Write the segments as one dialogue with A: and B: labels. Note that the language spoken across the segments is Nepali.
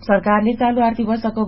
A: सरकारले चालू आर्थिक वर्षको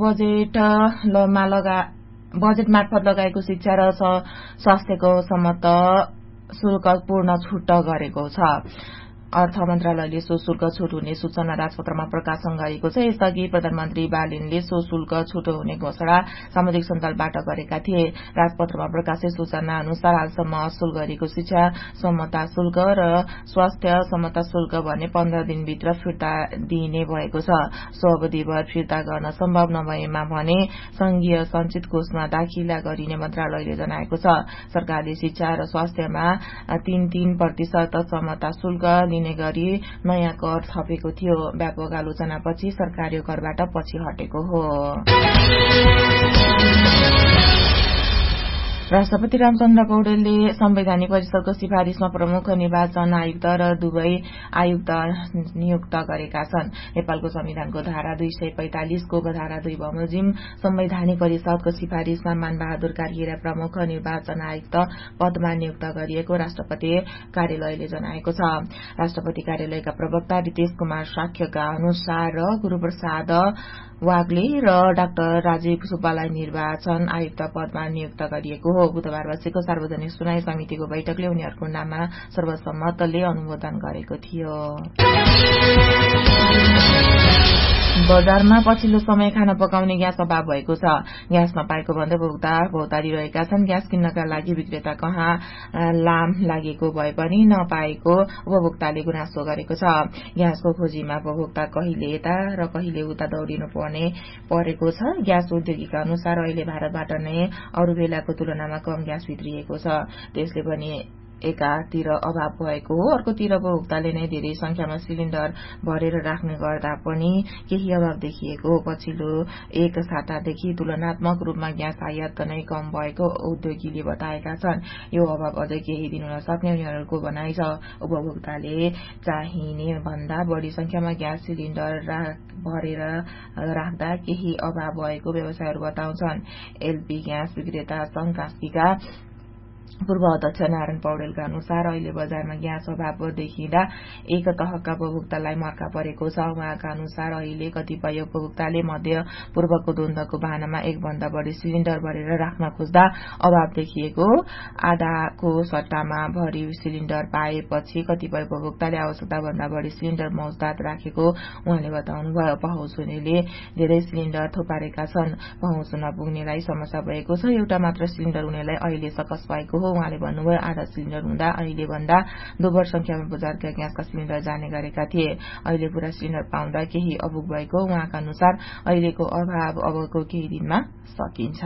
A: बजेट मार्फत लगाएको शिक्षा र स्वास्थ्यको सम्मत शुल्क पूर्ण छुट गरेको छ। अर्थ मन्त्रालयले सो शुल्क छुट हुने सूचना राजपत्रमा प्रकाशन गरेको छ। यसअघि प्रधानमन्त्री बालेनले सो शुल्क छुट हुने घोषणा सामाजिक सञ्जालबाट गरेका थिए। राजपत्रमा प्रकाशित सूचना अनुसार हालसम्म असुल गरेको शिक्षा सम्मता शुल्क र स्वास्थ्य सम्मता शुल्क भने 15 दिनभित्र फिर्ता दिइने भएको छ। सो अवधिभर फिर्ता गर्न सम्भव नभएमा भने संघीय सञ्चित कोषमा दाखिला गरिने मन्त्रालयले जनाएको छ। सरकारले शिक्षा र स्वास्थ्यमा 3% सम्मता शुल्क लिने गरी नयाँ कर थपेको थियो। व्यापक आलोचनापछि सरकार यो करबाट पछि हटेको हो। राष्ट्रपति रामचन्द्र पौडेलले संवैधानिक परिषदको सिफारिशमा प्रमुख निर्वाचन आयुक्त र दुवै आयुक्त नियुक्त गरेका छन्। नेपालको संविधानको धारा 245 को धारा 2 बमोजिम संवैधानिक परिषदको सिफारिशमा मानबहादुर कार्कीलाई प्रमुख निर्वाचन आयुक्त पदमा नियुक्त गरिएको राष्ट्रपति कार्यालयले जनाएको छ। राष्ट्रपति कार्यालयका प्रवक्ता रितेश कुमार साक्यका अनुसार गुरूप्रसाद वाग्ले र डाक्टर राजीव सुब्बालाई निर्वाचन आयुक्त पदमा नियुक्त गरिएको हो। बुधबार बसेको सार्वजनिक सुनाई समितिको बैठकले उनीहरूको नाममा सर्वसम्मतले अनुमोदन गरेको थियो। बजारमा पछिल्लो समय खाना पकाउने ग्यास अभाव भएको छ। ग्यास नपाएको भन्दै उपभोक्ता भौतारिरहेका छन्। ग्यास किन्नका लागि विक्रेता कहाँ लाम लागेको भए पनि नपाएको उपभोक्ताले गुनासो गरेको छ। ग्यासको खोजीमा उपभोक्ता कहिले यता र कहिले उता दौडिनु परेको छ। ग्यास उद्योगीका अनुसार अहिले भारतबाट नै अरू बेलाको तुलनामा कम ग्यास भित्रिएको छ। त्यसले पनि एकातिर अभाव भएको हो, अर्कोतिर उपभोक्ताले नै धेरै संख्यामा सिलिण्डर भरेर राख्ने गर्दा पनि केही अभाव देखिएको हो। पछिल्लो एक सातादेखि तुलनात्मक रूपमा ग्यास आयात नै कम भएको उद्योगीले बताएका छन्। यो अभाव अझै केही दिन हुन सक्ने उनीहरूको भनाइ छ। उपभोक्ताले चाहिने भन्दा बढ़ी संख्यामा ग्यास सिलिण्डर भरेर राख्दा केही अभाव भएको व्यवसायीहरू बताउँछन्। एलपी ग्यास विक्रेता संघ कास्कीका पूर्व अध्यक्ष नारायण पौडेलका अनुसार अहिले बजारमा ग्यास अभाव देखिँदा एक तहका उपभोक्तालाई मर्का परेको छ। उहाँका अनुसार अहिले कतिपय उपभोक्ताले मध्य पूर्वको द्वन्द्वको बहानामा एक भन्दा बढ़ी सिलिण्डर भरेर राख्न खोज्दा अभाव देखिएको। आधाको सट्टामा भरी सिलिण्डर पाएपछि कतिपय उपभोक्ताले आवश्यकता भन्दा बढ़ी सिलिण्डर मौजदात राखेको उहाँले बताउनुभयो। पहुँच हुनेले धेरै सिलिण्डर थोपारेका छन्। पहुँच नपुग्नेलाई समस्या भएको छ। एउटा मात्र सिलिण्डर हुनेलाई अहिले सकस भएको हो। उहाँले भन्नुभयो, आधा सिलिण्डर हुँदा अहिले भन्दा दोब्बर संख्यामा बजारका ग्यासका सिलिण्डर जाने गरेका थिए। अहिले पूरा सिलिण्डर पाउँदा केही अपुग भएको उहाँका अनुसार अहिलेको अभाव अबको केही दिनमा सकिन्छ।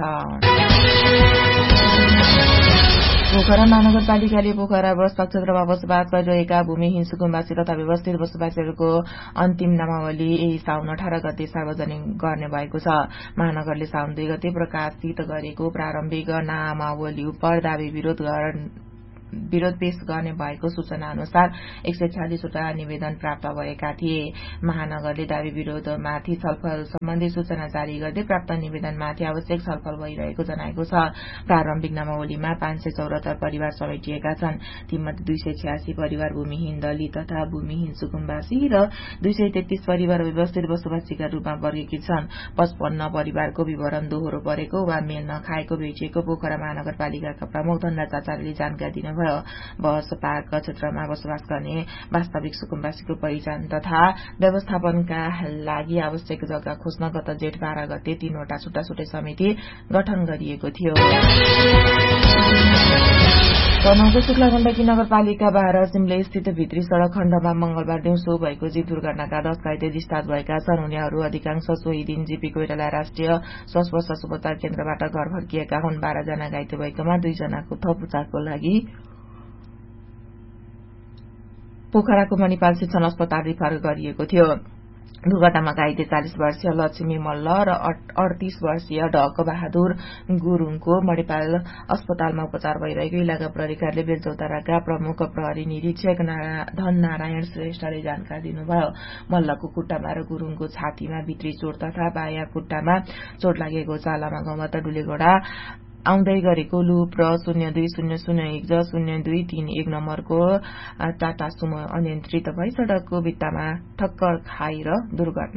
A: पोखरा महानगरपालिकाले पोखरा बस्ती क्षेत्रमा बसोबास गरिरहेका भूमिहीन सुकुम्बासी तथा व्यवस्थित बसोबासीहरूको अन्तिम नामावली यही साउन 18 गते सार्वजनिक गर्ने भएको छ। महानगरले साउन 2 गते प्रकाशित गरेको प्रारम्भिक नामावली उप दावी विरोध पेश गर्ने भएको सूचना अनुसार 146 वटा निवेदन प्राप्त भएका थिए। महानगरले दावी विरोधमाथि छलफल सम्बन्धी सूचना जारी गर्दै प्राप्त निवेदनमाथि आवश्यक छलफल भइरहेको जनाएको छ। प्रारम्भिक नामावलीमा 574 परिवार समेटिएका छन्। तीमध्ये 286 परिवार भूमिहीन दलित तथा भूमिहीन सुकुम्बासी र 233 परिवार व्यवस्थित बसोबासीका रूपमा वर्गीकृत छन्। 55 परिवारको विवरण दोहोरो परेको वा मेल नखाएको भेटिएको पोखरा महानगरपालिकाका प्रमुख धनराज आचार्यले जानकारी दिनुभयो। बस पार्क क्षेत्रमा बसोबास गर्ने वास्तविक सुकुम्बासीको पहिचान तथा व्यवस्थापनका लागि आवश्यक जग्गा खोज्न गत जेठ 12 गते 3 वटा छुट्टा-छुट्टै समिति गठन गरिएको थियो। तनहुँको शुक्ला गण्डकी नगरपालिका 12 सिमले स्थित भित्री सड़क खण्डमा मंगलबार दिउँसो भएको जीव दुर्घटनाका 10 घाइते दिष्टात भएका छन्। उनीहरू अधिकांश सोही दिन जीपी कोइराला राष्ट्रिय स्वास्थ्य उपचार केन्द्रबाट घर फर्किएका हुन्। 12 जना घाइते भएकोमा 2 जनाको थप उपचारको लागि पोखराको मणिपाल शिक्षण अस्पताल रिफर गरिएको थियो। दुर्घटनामा घाइते 40 वर्षीय लक्ष्मी मल्ल र 38 वर्षीय ढक बहादुर गुरूङको मणिपाल अस्पतालमा उपचार भइरहेको इलाका प्रहरीकारले बेलचौताराका प्रमुख प्रहरी निरीक्षक धन नारायण श्रेष्ठले जानकारी दिनुभयो। मल्लको खुट्टामा र गुरूङको छातीमा भित्री चोट तथा बायाँ खुट्टामा चोट लागेको छ। लामा गाउँबाट डुलेगोडा आउँदै गरेको लुप र 0200100231 नम्बरको टाटा सुमो अनियन्त्रित भई सड़कको भित्तामा ठक्कर खाएर दुर्घटना